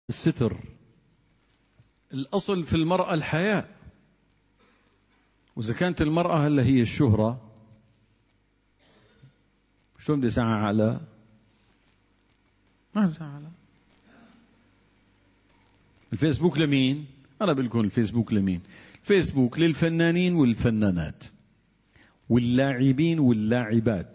الستر. الأصل في المرأة الحياء، وإذا كانت المرأة هلا هي الشهرة، شلون بدي أسعى على؟ ما بدي أسعى على الفيسبوك. لمين؟ أنا بقول لكم الفيسبوك لمين؟ الفيسبوك للفنانين والفنانات واللاعبين واللاعبات،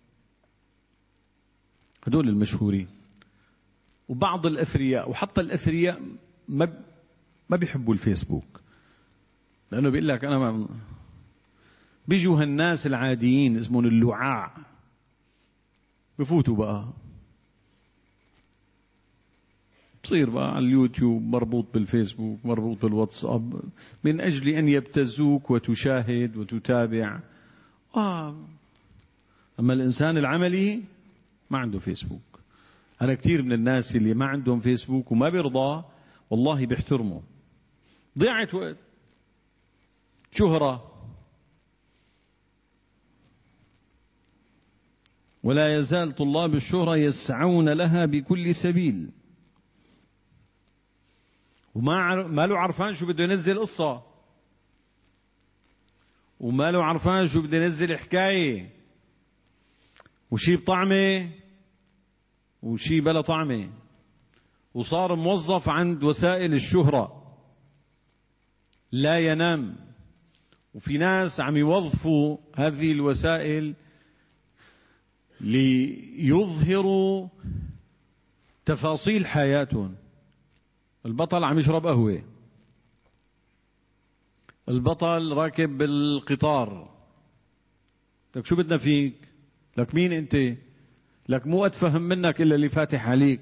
هدول المشهورين، وبعض الأثرياء. وحتى الأثرياء ما بيحبوا الفيسبوك، لأنه بيقول لك أنا ما بيجوا هالناس العاديين اسمهم اللعاع، بفوتوا بقى، بصير بقى على اليوتيوب مربوط بالفيسبوك مربوط بالواتساب، من أجل أن يبتزوك وتشاهد وتتابع. أما الإنسان العملي ما عنده فيسبوك. أنا كثير من الناس اللي ما عندهم فيسبوك وما بيرضى، والله بيحترمه. ضيعت وقت، شهرة. ولا يزال طلاب الشهرة يسعون لها بكل سبيل، وما له عرفان شو بده ينزل قصة، وما له عرفان شو بده ينزل حكاية، وشي بطعمه وشي بلا طعمه، وصار موظف عند وسائل الشهرة لا ينام. وفي ناس عم يوظفوا هذه الوسائل ليظهروا تفاصيل حياتهم. البطل عم يشرب قهوة، البطل راكب بالقطار. لك شو بدنا فيك؟ لك مين انت؟ لك مو أتفهم منك إلا اللي فاتح عليك.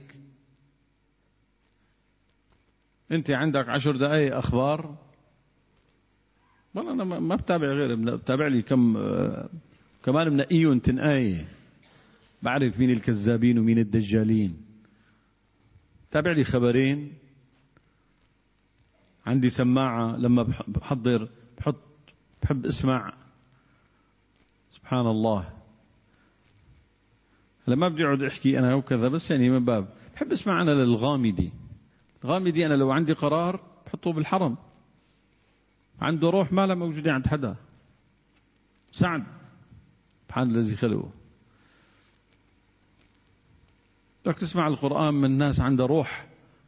انت عندك 10 دقائق أخبار؟ والله أنا ما بتابع غير، بتابع لي كمان منقيهم تنقاية، بعرف مين الكذابين ومين الدجالين. تابع لي خبرين. عندي سماعة لما بحضر بحب اسمع. سبحان الله، لما بدي اقعد احكي انا وكذا، بس يعني من باب بحب اسمع انا للغامدي. الغامدي انا لو عندي قرار بحطه بالحرم، عنده روح ما لا موجودة عند حدا. سعد سبحان الذي خلقه. بدك تسمع القرآن من ناس عنده روح.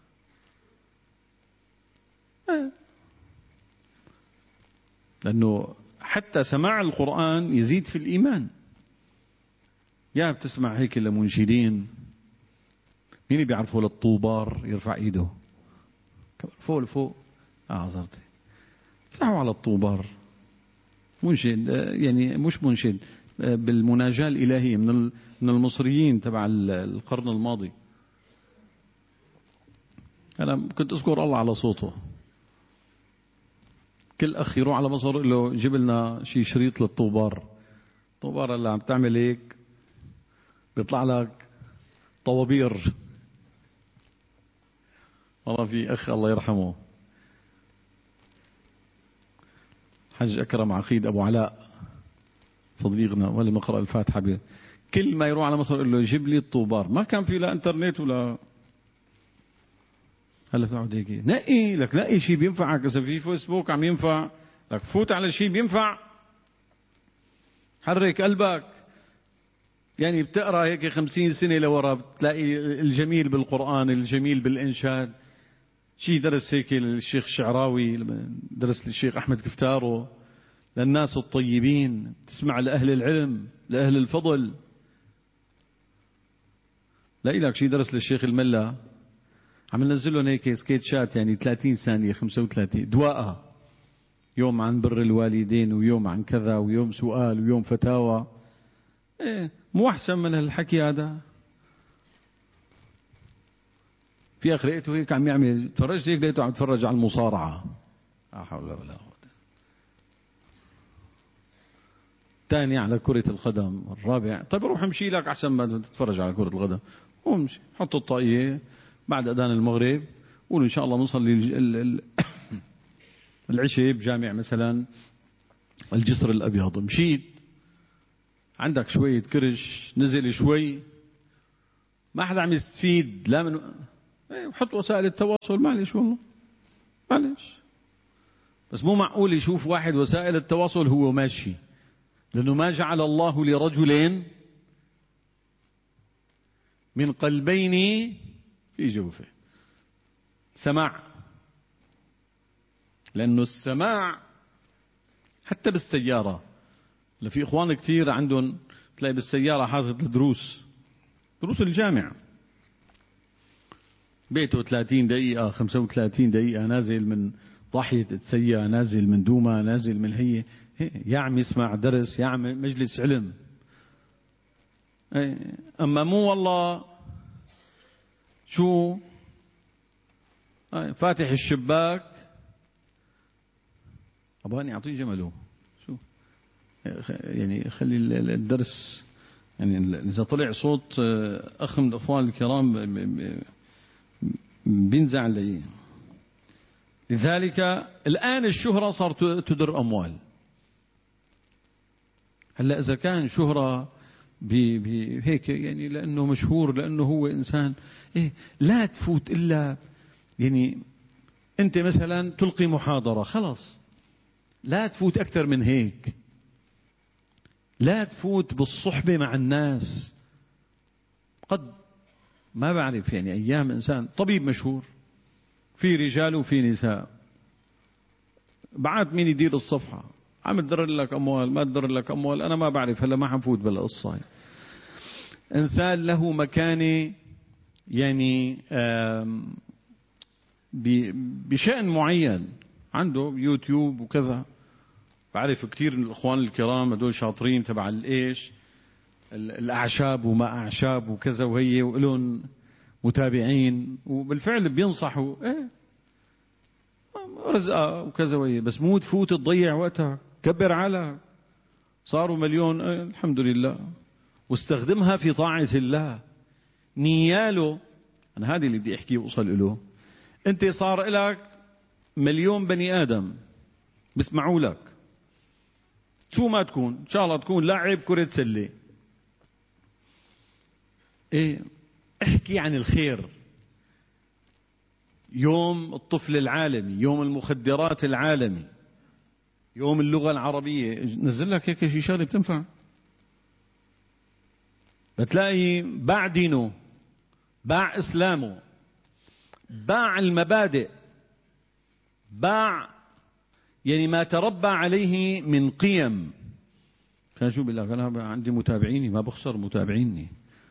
لأنه حتى سماع القرآن يزيد في الإيمان. يا بتسمع هيك لمنشدين، مين بيعرفوا للطوبار يرفع ايده فوق لفوق. عذرتي بتسمعوا على الطوبار منشد، يعني مش منشد، بالمناجاة الإلهية من المصريين تبع القرن الماضي. أنا كنت أذكر الله على صوته. كل أخ يروح على مصر يقول له جيب لنا شي شريط للطوبار. الطوبار اللي عم تعمل هيك بيطلع لك طوابير. والله في أخ الله يرحمه حج أكرم عقيد أبو علاء صديقنا، ولا مقرأ الفاتحة كل ما يروح على مصر يقول له جيب لي الطوبار. ما كان في لا انترنت ولا هلا بتقعد هيك نقي لك، نقي شيء بينفعك. إذا في فيسبوك عم ينفع لك فوت على شيء بينفع، حرك قلبك. يعني بتقرأ هيك 50 سنة لورا بتلاقي الجميل بالقرآن، الجميل بالإنشاد. شيء درس هيك الشيخ الشعراوي، درس للشيخ أحمد كفتارو، للناس الطيبين، تسمع لأهل العلم لأهل الفضل. لا لك شيء درس للشيخ الملا، عم ننزلهم هيك سكيتشات يعني 30 ثانية 35 دواءها، يوم عن بر الوالدين ويوم عن كذا ويوم سؤال ويوم فتاوى. مو أحسن من هالحكي هذا؟ في أخ لقيته هيك عم يعمل، تفرجت هيك لقيته عم يتفرج على المصارعة. لا حول ولا قوة. الثاني على كرة القدم، الرابع. طيب روح امشي لك أحسن ما تتفرج على كرة القدم. وامشي حط الطاقية بعد أذان المغرب، قول إن شاء الله بنصلي العشاء بجامع مثلا الجسر الأبيض. مشيت عندك شوية كرش نزل شوي، ما حدا عم يستفيد لا من حط وسائل التواصل، معلش والله معلش، بس مو معقول يشوف واحد وسائل التواصل هو ماشي، لأنه ما جعل الله لرجل من قلبين في جوفه. سماع، لأنه السماع حتى بالسيارة، في إخوان كثير عندهم تلاقي بالسيارة حاطط دروس الجامع، بيته 30 دقيقة 35 دقيقة، نازل من ضاحية تسيا، نازل من دوما، نازل من هي يا عم يسمع درس، يا عم مجلس علم. أما مو والله شو فاتح الشباك، أبغاني أعطيه جمله شو يعني، خلي الدرس يعني إذا طلع صوت أخ من الأخوان الكرام بينزع لي. لذلك الآن الشهرة صارت تدر أموال. هلا إذا كان شهرة هيك يعني لأنه مشهور، لأنه هو إنسان لا تفوت إلا يعني أنت مثلا تلقي محاضرة خلاص، لا تفوت أكثر من هيك، لا تفوت بالصحبة مع الناس. قد ما بعرف يعني أيام إنسان طبيب مشهور، في رجال وفي نساء، بعد مين يدير الصفحة، عم تدر لك أموال ما تدر لك أموال أنا ما بعرف، هلا ما حنفوت بالقصة. إنسان له مكانة يعني بشأن معين، عنده يوتيوب وكذا، بعرف كثير من الإخوان الكرام هدول شاطرين تبع الإيش الأعشاب وما أعشاب وكذا، وهي وإلهم متابعين وبالفعل بينصحوا رزقة وكذا وهي، بس مو تفوت تضيع وقتها، كبر على صاروا مليون الحمد لله، واستخدمها في طاعة الله. نياله أنا هذه اللي بدي أحكيه وأوصل له. أنت صار لك مليون بني آدم بسمعوا لك، شو ما تكون إن شاء الله تكون لاعب كرة سلة، احكي عن الخير. يوم الطفل العالمي، يوم المخدرات العالمي، يوم اللغة العربية، نزل لك هيك شي شغلة بتنفع، بتلاقي باع دينه، باع إسلامه، باع المبادئ، باع يعني ما تربى عليه من قيم. كان شو بيقول لك أنا عندي متابعيني ما بخسر متابعيني،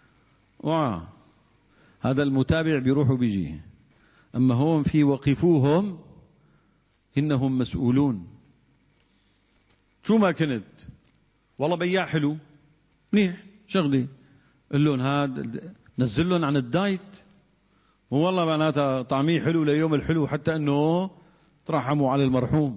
هذا المتابع بيروح وبيجي، أما هون في وقفوهم إنهم مسؤولون. شو ما كنت والله بياع حلو منيح شغلي، قل لهم هذا نزل لهم عن الدايت، والله معناتها طعميه حلو ليوم الحلو، حتى انه ترحموا على المرحوم.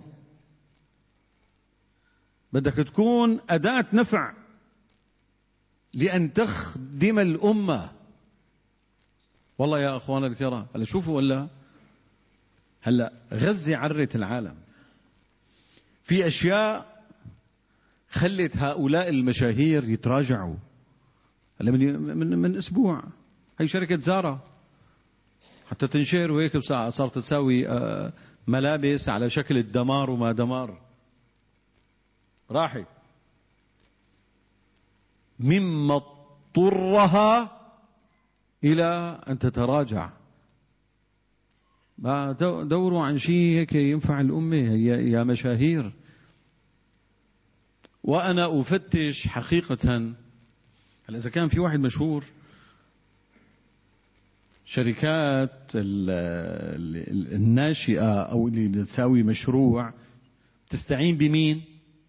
بدك تكون أداة نفع لأن تخدم الأمة. والله يا أخوانا الكرام هلا شوفوا، ولا هلا غزة عرت العالم في أشياء خلت هؤلاء المشاهير يتراجعوا. هلا من أسبوع هي شركة زارا حتى تنشهر وهيك صارت تساوي ملابس على شكل الدمار وما دمار، راحت مما اضطرها إلى أن تتراجع. دوروا عن شيء هيك ينفع الأمة يا مشاهير. وأنا أفتش حقيقة، هلا إذا كان في واحد مشهور، شركات الناشئة أو اللي تساوي مشروع تستعين بمين؟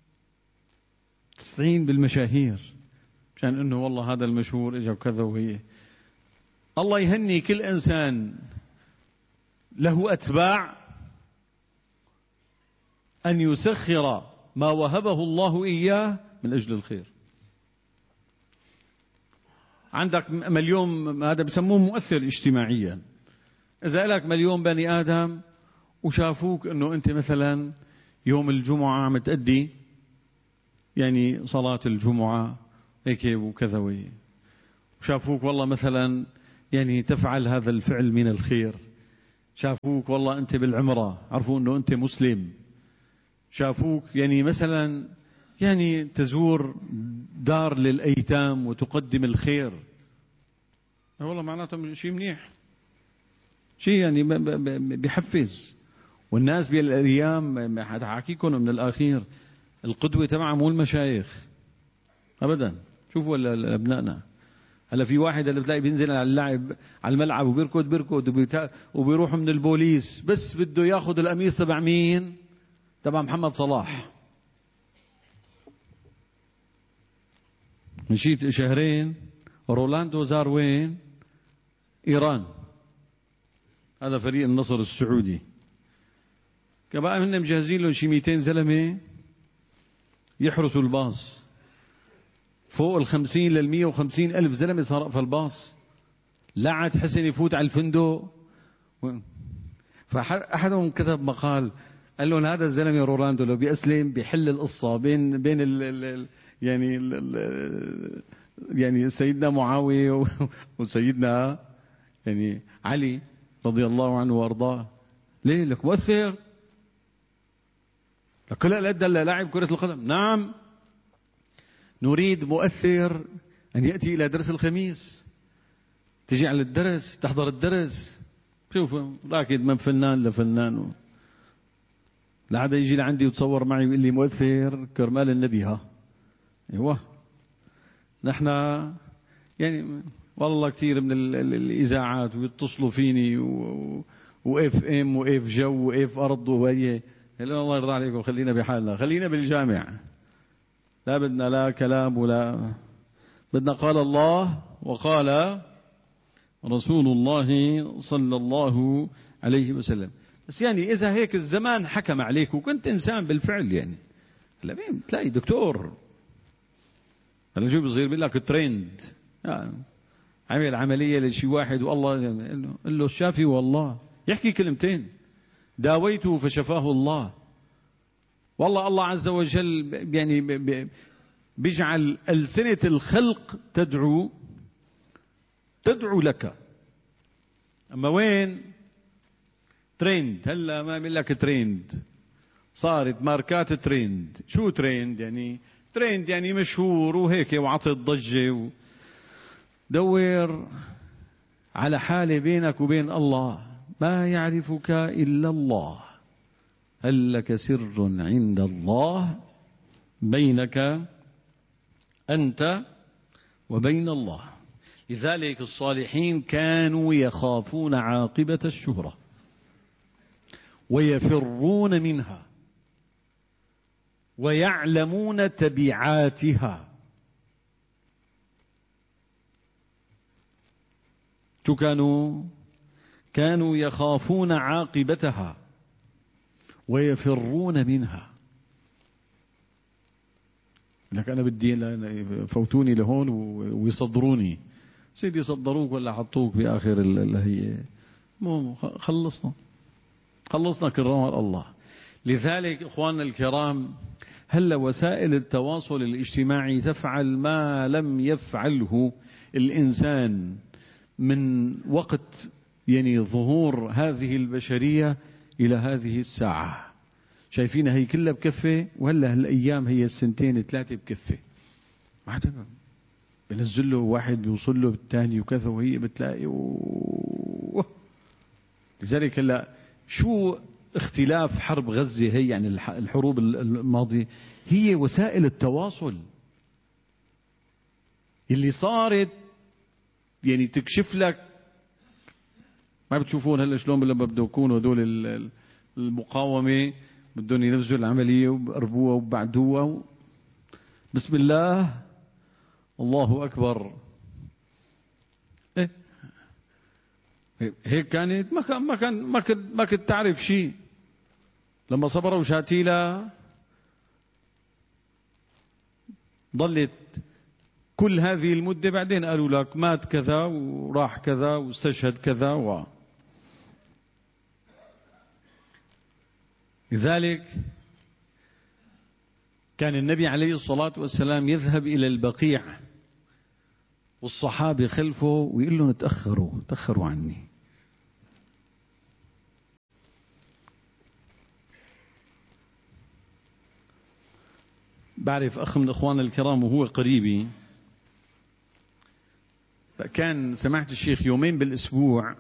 تستعين بالمشاهير، عشان إنه والله هذا المشهور إجا وكذا وهي. الله يهني كل إنسان له أتباع أن يسخر ما وهبه الله إياه من أجل الخير. عندك مليون، هذا بسموه مؤثر اجتماعيا. إذا لك مليون بني آدم وشافوك أنه أنت مثلا يوم الجمعة عم تأدي يعني صلاة الجمعة هيك وكذا وشافوك والله مثلا يعني تفعل هذا الفعل من الخير. شافوك والله أنت بالعمرة، عرفوا أنه أنت مسلم. شافوك يعني مثلا يعني تزور دار للأيتام وتقدم الخير، والله معناته شيء منيح، شيء يعني بيحفز. والناس بالأيام حاحكيكم من الأخير، القدوة تبعها مو المشايخ أبدا. شوفوا أبنائنا هلا في واحد اللي بتلاقي بينزل على اللعب على الملعب وبيركض وبيروح من البوليس بس بده ياخذ القميص تبع مين؟ تبع محمد صلاح. مشيت شهرين رولاندو زار وين؟ إيران. هذا فريق النصر السعودي. كبقى هن مجهزين لهم شي 200 زلمة يحرسوا الباص، فوق 50 150 ألف زلمة صار في الباص، لا عاد حسن يفوت على الفندق. فأحدهم كتب مقال قال لهم هذا الزلمة رولاندو لو بيأسلم بيحل القصة بين يعني سيدنا معاوية وسيدنا يعني علي رضي الله عنه وارضاه. ليه؟ لك مؤثر، لكل الأدى لاعب كرة القدم. نعم نريد مؤثر أن يأتي إلى درس الخميس، تجي على الدرس تحضر الدرس. شوف راكد من فنان لفنان، لا عاد يجي لعندي وتصور معي ويقول لي مؤثر كرمال النبي. ها ايوه نحن يعني والله كثير من الإذاعات ويتصلوا فيني وإف إم وإف جو وإف أرض وهي الله يرضى عليكم، خلينا بحالنا، خلينا بالجامع، لا بدنا لا كلام ولا بدنا قال الله وقال رسول الله صلى الله عليه وسلم. بس يعني إذا هيك الزمان حكم عليك وكنت إنسان بالفعل يعني هلا مين تلاقي دكتور هلا شو بصير بيقول لك تريند يعني عمل عملية لشي واحد والله قال له الشافي والله يحكي كلمتين داويته فشفاه الله. والله الله عز وجل يعني بيجعل ألسنة الخلق تدعو لك. أما وين تريند؟ هلا ما بيقول لك تريند، صارت ماركات تريند. شو تريند يعني؟ تريند يعني مشهور وهيك وعطت ضجة دور على حالة بينك وبين الله، ما يعرفك إلا الله، هل لك سر عند الله بينك أنت وبين الله. لذلك الصالحين كانوا يخافون عاقبة الشهرة ويفرون منها ويعلمون تبعاتها. شو كانوا يخافون عاقبتها ويفرون منها. لك أنا بدي فوتوني لهون ويصدروني. سيدي صدروك ولا حطوك بآخر اللي هي مو خلصنا كرام الله. لذلك إخواننا الكرام هل وسائل التواصل الاجتماعي تفعل ما لم يفعله الإنسان من وقت يعني ظهور هذه البشرية إلى هذه الساعة. شايفينها هي كلها بكفة، وهلا هالأيام هي السنتين 3 بكفة، بنزل له واحد بيوصل له بالثاني وكذا، وهي بتلاقي لذلك هلا شو اختلاف حرب غزة هي يعني الحروب الماضية هي وسائل التواصل اللي صارت يعني تكشف لك. ما بتشوفون هلا شلون لما بدهم يكونوا هذول المقاومة بدهم ينفذوا العملية وبقربوها وبعدوها بسم الله الله أكبر. إيه هيك كانت ما كنت تعرف شيء. لما صبروا شاتيلا ضلت كل هذه المدة، بعدين قالوا لك مات كذا وراح كذا واستشهد كذا لذلك كان النبي عليه الصلاة والسلام يذهب إلى البقيع والصحابة خلفه ويقول لهم تأخروا عني. بعرف أخ من إخواننا الكرام وهو قريبي، كان سمعت الشيخ يومين بالأسبوع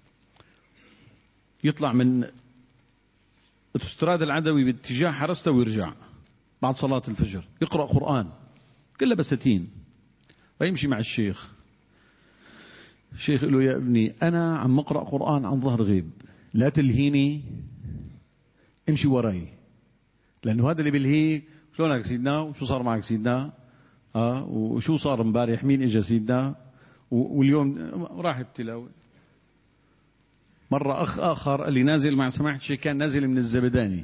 يطلع من أوتوستراد العدوي باتجاه حرسته ويرجع بعد صلاة الفجر يقرأ قرآن كله بساتين ويمشي مع الشيخ. الشيخ يقول له يا ابني أنا عم أقرأ قرآن عن ظهر غيب، لا تلهيني، امشي وراي، لأنه هذا اللي بيلهيك شلونك سيدنا وشو صار معك سيدنا وشو صار امبارح مين اجى سيدنا واليوم راح التلاوة. مرة أخ آخر قال لي نازل مع سماحة الشيخ، كان نازل من الزبداني،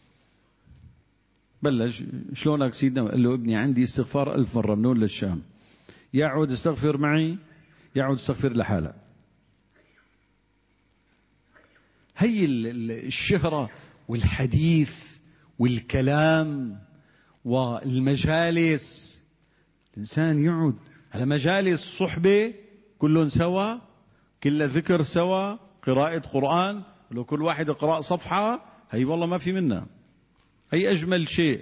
بلش شلونك سيدنا، قال له ابني عندي استغفار 1000 مرة من هون للشام، يقعد استغفر معي يقعد استغفر لحاله. هي الشهرة والحديث والكلام والمجالس، الإنسان يقعد على مجالس صحبة كلهم سوا، كل ذكر سوا، قراءة قرآن، لو كل واحد يقرأ صفحة هي والله ما في منها، هي أجمل شيء.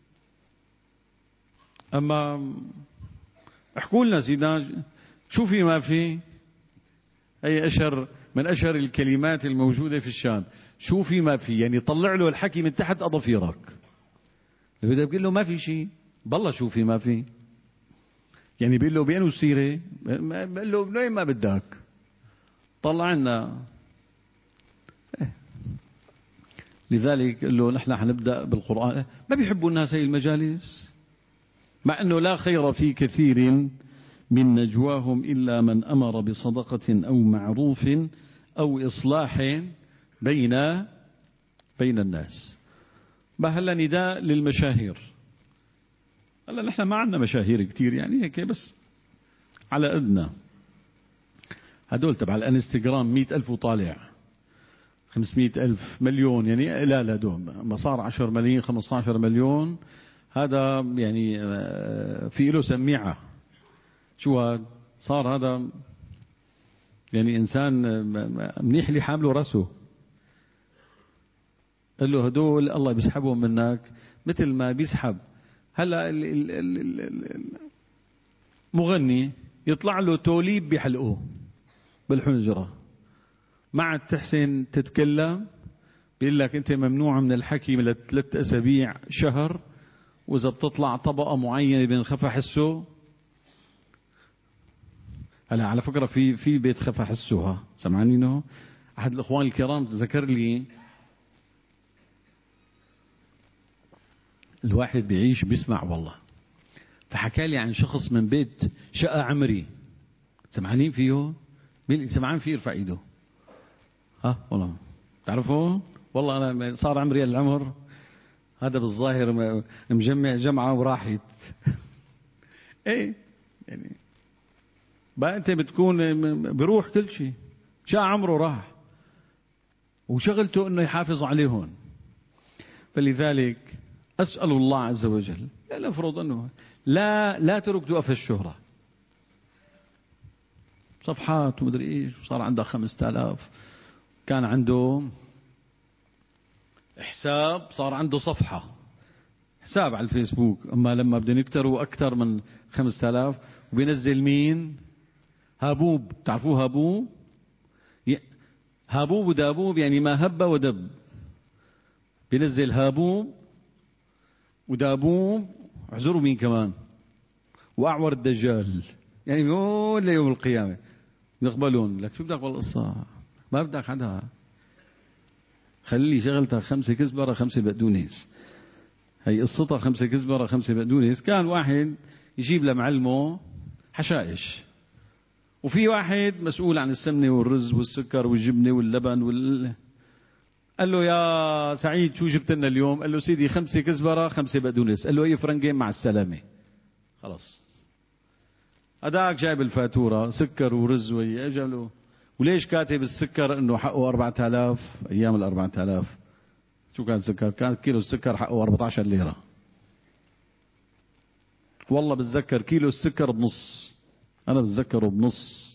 أما احكوا لنا سيدنا شو في ما في، هي من أشهر الكلمات الموجودة في الشام، شو في ما في، يعني طلع له الحكي من تحت أظافيرك، بدك تقول له ما في شيء، بالله شو في ما في، يعني بيقول له بينه السيرة، بيقول له وين ما بدك طلع لنا. لذلك قال له نحن حنبدأ بالقرآن. ما بيحبوا الناس هي المجالس، مع أنه لا خير في كثير من نجواهم إلا من أمر بصدقة أو معروف أو إصلاح بين الناس. هلا نداء للمشاهير. هلا نحن ما عندنا مشاهير كتير، يعني هيك بس على قدنا. هدول تبع الانستغرام 100,000 وطالع 500,000 مليون، يعني لا دول ما صار 10 ملايين 15 مليون، هذا يعني في له سميعة. شو هذا صار؟ هذا يعني إنسان منيح اللي حامله رأسه. قال له هدول الله بيسحبهم منك مثل ما بيسحب هلا مغني يطلع له توليب بحلقه بالحنجرة، مع تحسن تتكلم بيقول لك انت ممنوع من الحكي من 3 أسابيع شهر، واذا بتطلع طبقة معينة بنخفى حسه. هلا على فكرة في بيت خفى حسه، سمعانينه احد الاخوان الكرام ذكر لي الواحد بيعيش بيسمع والله، فحكى لي عن شخص من بيت شقة عمري، سمعانين فيه؟ سمعان فيه يرفع ايده. والله تعرفوا والله انا صار عمري العمر هذا بالظاهر مجمع جمعة وراحت. ايه يعني بقى انت بتكون بروح كل شيء، شاء عمره راح وشغلته انه يحافظ عليهم. فلذلك اسأل الله عز وجل لا نفرض انه لا ترك توقف الشهرة، صفحات ومدري ايش، وصار عنده 5000، كان عنده حساب صار عنده صفحة حساب على الفيسبوك، اما لما بدهم يكتروا اكثر من 5000 وبينزل مين؟ هابوب، تعرفوه هابوب؟ هابوب ودابوب يعني ما هب ودب، بينزل هابوب ودابوب، اعذروا مين كمان، واعور الدجال، يعني يقول ليوم القيامة يقبلون لك. شو بدك بالقصة؟ ما بدك حدا، خلي شغلتها 5 كزبرة 5 بقدونس، هي قصتها 5 كزبرة 5 بقدونس. كان واحد يجيب لمعلمه حشائش، وفي واحد مسؤول عن السمنة والرز والسكر والجبنة واللبن قال له يا سعيد شو جبت لنا اليوم؟ قال له سيدي 5 كزبرة 5 بقدونس. قال له اي فرنجين مع السلامة. خلاص هداك جايب الفاتورة سكر ورز اجى له، وليش كاتب السكر انه حقه 4000 ايام 4000؟ شو كان سكر؟ كان كيلو السكر حقه 14 ليرة. والله بتذكر كيلو السكر بنص أنا بتذكره بنص.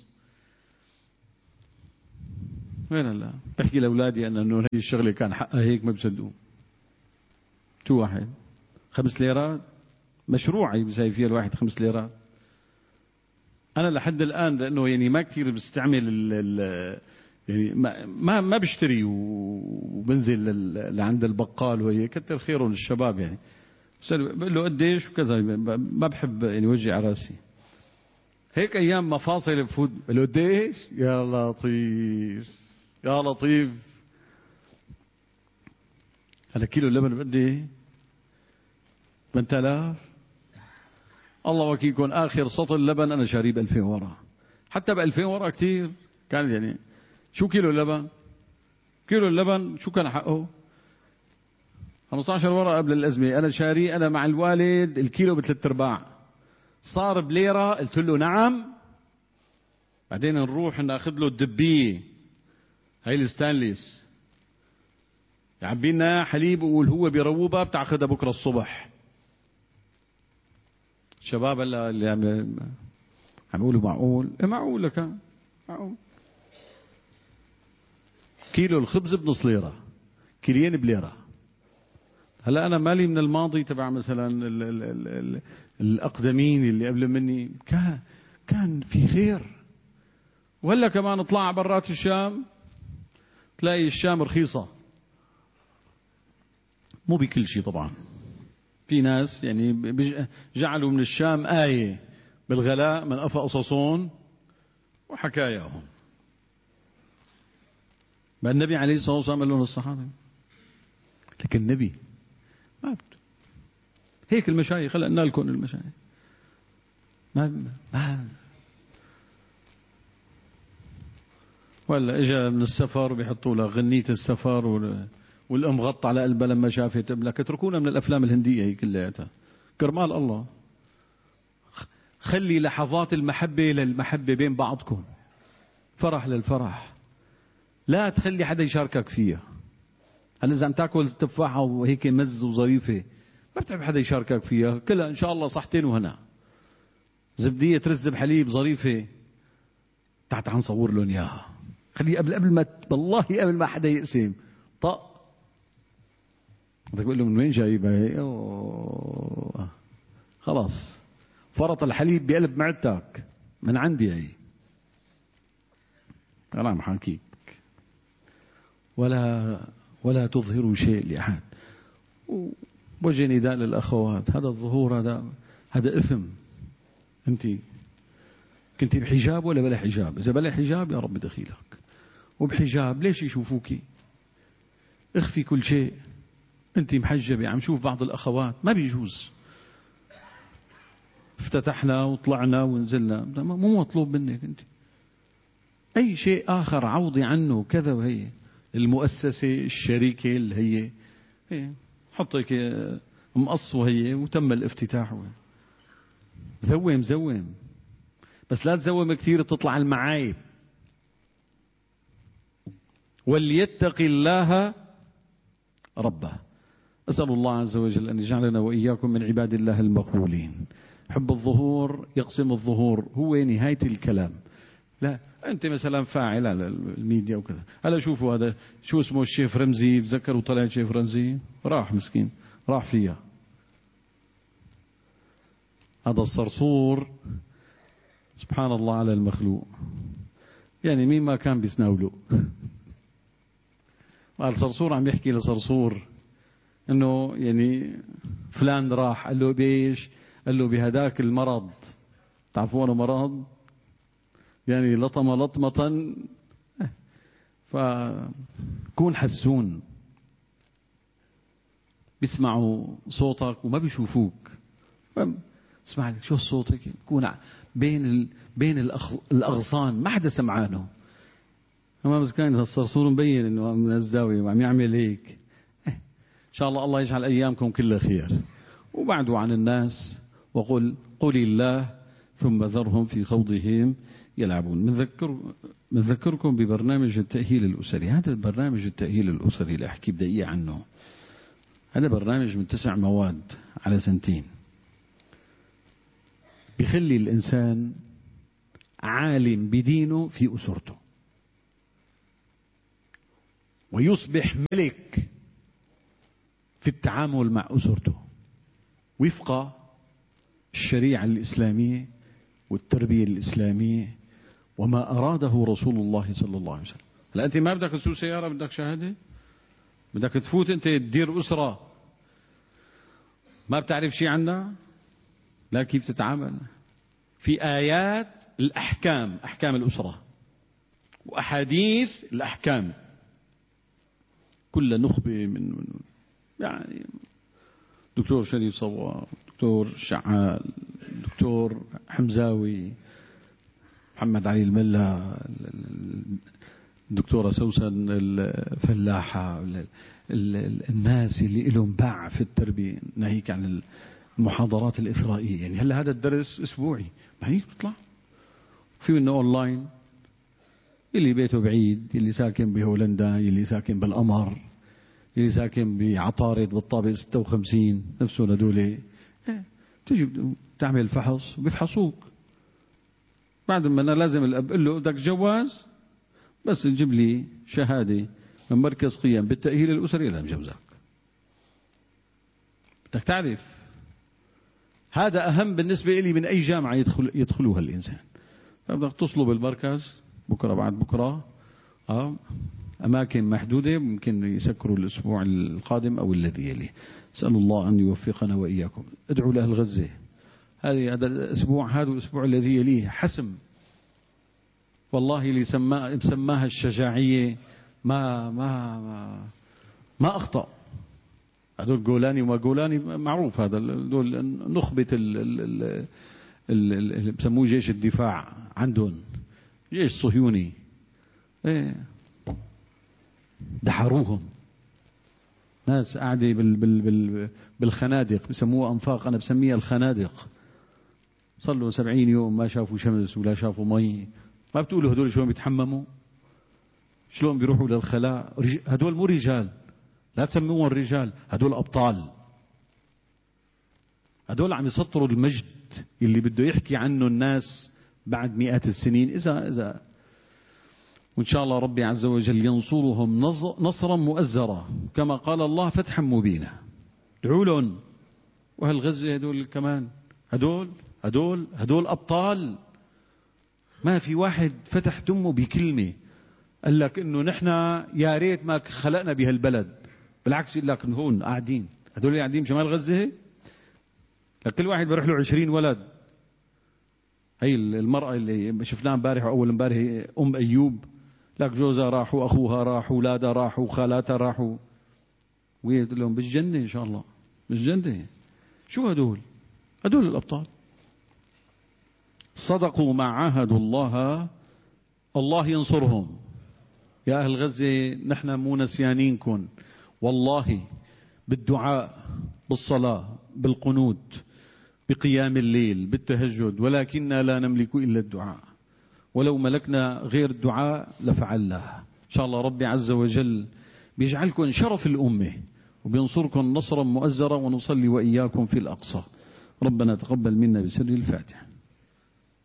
وين هلا بحكي لأولادي أنه هي الشغلة كان حقها هيك ما بصدقوا. شو واحد 5 ليرات مشروعي بزاي فيها الواحد 5 ليرات. أنا لحد الآن لأنه يعني ما كثير بستعمل يعني ما بشتري وبنزل لعند البقال وهي كتر خيرهم الشباب يعني. بقول له قديش وكذا ما بحب يعني وجع راسي. هيك أيام مفاصل بفوت بقول له قديش يا لطيف يا لطيف. هلا كيلو اللبن بقدي 8000. الله وكيلكم آخر سطل لبن أنا شاريه ب2000 ورقة. حتى ب2000 ورقة كتير كان يعني. شو كيلو اللبن؟ كيلو اللبن شو كان حقه 15 ورقة قبل الأزمة. أنا شاري أنا مع الوالد الكيلو ب3/4 صار بليرة. قلت له نعم. بعدين نروح ناخذ له الدبية هاي الستانليس يعبي لنا حليب ويقول هو بيروبها بتاخذها بكرة الصبح. الشباب هلا اللي عم يقولوا معقول. إيه معقول لك معقول. كيلو الخبز بنص ليرة كيلين بليرة. هلا أنا مالي من الماضي تبع مثلا الأقدمين اللي قبل مني كان في خير. ولا كمان اطلع برات الشام تلاقي الشام رخيصة. مو بكل شيء طبعا. في ناس يعني جعلوا من الشام آية بالغلاء من أفا قصصون وحكاياهم. بقى النبي عليه الصلاة والسلام قال لهم الصحابة لكن النبي ما بده هيك. المشايخ خلقنا لكم المشايخ ما ولا اجى من السفر بيحطوا له غنية السفر والام غط على قلبها لما شافت لك اتركونا من الافلام الهندية هي كلياتها. كرمال الله خلي لحظات المحبة للمحبة بين بعضكم. فرح للفرح. لا تخلي حدا يشاركك فيها. هل إذا عم تاكل تفاحة وهيك مز وظريفة ما بتحب حدا يشاركك فيها. كلها إن شاء الله صحتين وهنا. زبدية رز بحليب ظريفة تعال نصور لهم إياها. خليه قبل ما والله قبل ما حدا يقسم طق بدك تقول له من وين جايبها. خلاص فرط الحليب بقلب معدتك من عندي هي. أنا عم حاكيك. ولا تظهروا شيء لأحد. وجه نداء للأخوات. هذا الظهور هذا إثم. أنت كنت بحجاب ولا بلا حجاب؟ إذا بلا حجاب يا رب دخيلك. وبحجاب ليش يشوفوكي؟ اخفي كل شيء. أنت محجبة عم شوف بعض الأخوات ما بيجوز. افتتحنا وطلعنا ونزلنا مو مطلوب منك أنت. أي شيء آخر عوضي عنه كذا. وهي المؤسسة الشركة اللي هي حطك مقص وهي وتم الافتتاح. زوم بس لا تزوم كثير تطلع المعايب. وليتق الله ربه. أسأل الله عز وجل أن يجعلنا وإياكم من عباد الله المقبولين. حب الظهور يقسم الظهور هو نهاية الكلام. لا أنت مثلا فاعل على الميديا وكذا. هلا شوفوا هذا شو اسمه الشيف رمزي. تذكروا طلع شيف رمزي راح مسكين راح فيها. هذا الصرصور سبحان الله على المخلوق. يعني مين ما كان بيسناوله. الصرصور عم يحكي لصرصور انه يعني فلان راح قال له بيش. قال له بهداك المرض. تعرفوا مرض يعني لطمة فكون حسون. بيسمعوا صوتك وما بيشوفوك. اسمع لك شو صوتك يكون بين الأغصان ما حدا سمعانه. أما بس كان الصرصور مبين إنه من الزاوية وعم يعمل هيك. إن شاء الله يجعل أيامكم كلها خير. وبعدوا عن الناس وقل الله ثم ذرهم في خوضهم يلعبون. بنذكركم ببرنامج التأهيل الأسري. هذا البرنامج التأهيل الأسري اللي أحكي بدقيقة عنه. هذا برنامج من 9 مواد على 2 سنين. بيخلي الإنسان عالم بدينه في أسرته، ويصبح ملك في التعامل مع أسرته وفق الشريعة الإسلامية والتربية الإسلامية وما أراده رسول الله صلى الله عليه وسلم. لا أنت ما بدك تسوق سيارة، بدك شهادة، بدك تفوت أنت تدير أسرة ما بتعرف شيء عنها، لا كيف تتعامل في آيات الأحكام، أحكام الأسرة وأحاديث الأحكام، كل نخبة من يعني دكتور شريف صواب، دكتور شعال، دكتور حمزاوي، محمد علي الملا، الدكتورة سوسن الفلاحة، الناس اللي لهم باع في التربية، ناهيك عن المحاضرات الإثرائية. يعني هلا هذا الدرس أسبوعي، ما هيك بيطلع في منه أونلاين، اللي بيته بعيد، اللي ساكن بهولندا، اللي ساكن بالقمر، اللي ساكن بعطارد بالطابق 56 نفسه لدولة، تجي تعمل فحص وبيفحصوك. بعد ما أنا لازم الأب قل له بدك جواز بس تجيب لي شهادة من مركز قيم بالتأهيل الأسري لا مجوزك. بدك تعرف هذا أهم بالنسبة لي من أي جامعة يدخلوها الإنسان. فبدك تصله بالمركز بكرة بعد بكرة، أماكن محدودة ممكن يسكروا الأسبوع القادم أو الذي يليه. أسأل الله أن يوفقنا وإياكم. ادعوا لأهل غزة، هذا الأسبوع، هذا الأسبوع الذي يليه حسم والله. اللي سماها الشجاعية ما أخطأ. هذول جولاني وما جولاني معروف، هذا دول نخبة اللي بسموه جيش الدفاع عندهم، جيش صهيوني. دحروهم ناس قاعدة بالخنادق، بسموها أنفاق، أنا بسميها الخنادق. صلوا 70 يوم ما شافوا شمس ولا شافوا مي. ما بتقولوا هدول شلون بيتحمموا، شلون بيروحوا للخلاء؟ هدول مو رجال، لا تسموهم رجال، هدول أبطال. هدول عم يسطروا المجد اللي بده يحكي عنه الناس بعد مئات السنين. إذا وإن شاء الله ربي عز وجل ينصرهم نصرا مؤزرا كما قال الله فتحا مبينا. ادعوا لهم. وهالغزة هدول كمان، هدول أبطال. ما في واحد فتح تمه بكلمة قال لك إنه نحن يا ريت ما خلقنا بهالبلد، بالعكس يقول لك هون قاعدين، هدول اللي قاعدين بشمال غزة لكل واحد بيروح له 20 ولد. هي المرأة اللي شفناها امبارح وأول امبارح أم أيوب، لك جوزها راح وأخوها راح وأولادها راحوا وخالاتها راحوا، ويقول لهم بالجنة إن شاء الله، بالجنة. شو هدول الأبطال. صدقوا ما عاهدوا الله، الله ينصرهم. يا أهل غزة نحن مو نسيانينكم والله، بالدعاء، بالصلاة، بالقنوت، بقيام الليل، بالتهجد، ولكننا لا نملك إلا الدعاء، ولو ملكنا غير الدعاء لفعلناه. إن شاء الله ربي عز وجل بيجعلكم شرف الأمة وبينصركم نصرا مؤزرا، ونصلي وإياكم في الأقصى. ربنا تقبل منا بسر الفاتحة.